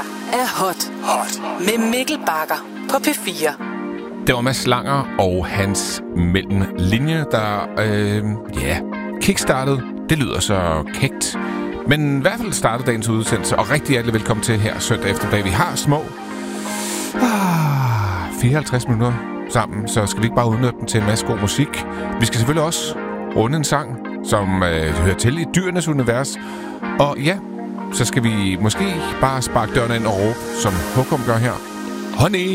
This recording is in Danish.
er Hot med Mikkel Bagger på P4. Det var Mads Langer og hans mellemlinje, der kickstartede. Det lyder så kægt. Men i hvert fald startede dagens udsendelse, og rigtig hjertelig velkommen til her søndag eftermiddag. Vi har små 54 minutter sammen, så skal vi ikke bare udnytte dem til en masse god musik. Vi skal selvfølgelig også runde en sang, som hører til i dyrenes univers. Og ja, så skal vi måske bare sparke døren ind og råbe, som Håkon gør her. Honey!